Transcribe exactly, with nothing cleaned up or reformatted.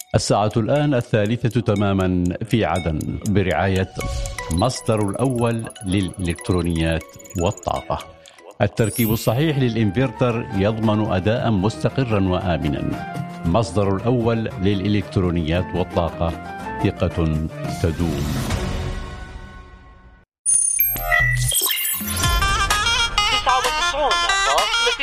الساعة الآن الثالثة تماما في عدن برعاية مصدر الأول للإلكترونيات والطاقة. التركيب الصحيح للإنفرتر يضمن أداء مستقرا وآمنا. مصدر الأول للإلكترونيات والطاقة، ثقة تدوم. تسعة وتسعون